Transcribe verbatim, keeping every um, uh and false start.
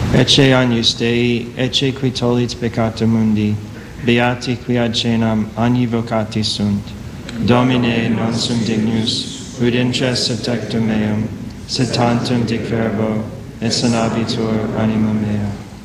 Ecce agnus Dei, ecce qui tollit peccata mundi, beati qui ad cenam agni vocati sunt. Domine, non sum dignus, ud intres ab tectum meum, sed tantum dic verbo, et sanabitur anima mea.